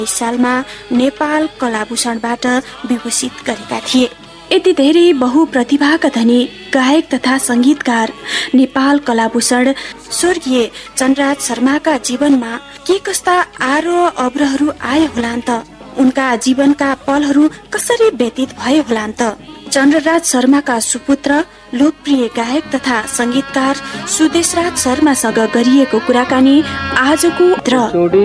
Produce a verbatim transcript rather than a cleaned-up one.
सालमा नेपाल कलाभूषणबाट विभूषित गरेका थिए। यति धेरै बहुप्रतिभाका धनी गायक तथा संगीतकार नेपाल कलाभूषण स्वर्गीय चन्द्रराज शर्माका जीवनमा के कस्ता आरोह अवरोहहरू आए होलान् त, उनका जीवनका पलहरू कसरी व्यतीत भए होलान् त। चन्द्रराज शर्माका सुपुत्र लोकप्रिय गायक तथा संगीतकार सुदेशराज शर्मासँग गरिएको कुराकानी आजको